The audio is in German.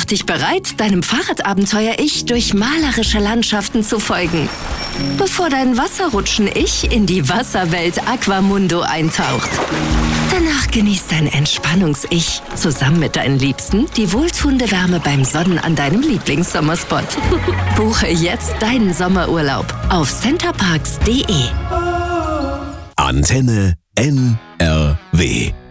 Mach dich bereit, deinem Fahrradabenteuer-Ich durch malerische Landschaften zu folgen, bevor dein Wasserrutschen-Ich in die Wasserwelt Aquamundo eintaucht. Danach genießt dein Entspannungs-Ich zusammen mit deinen Liebsten die wohltuende Wärme beim Sonnen an deinem Lieblingssommerspot. Buche jetzt deinen Sommerurlaub auf centerparks.de. Antenne NRW